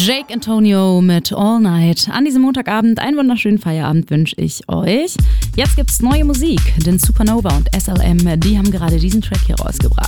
Jake Antonio mit All Night. An diesem Montagabend einen wunderschönen Feierabend wünsche ich euch. Jetzt gibt's neue Musik, denn Supernova und SLM, die haben gerade diesen Track hier rausgebracht.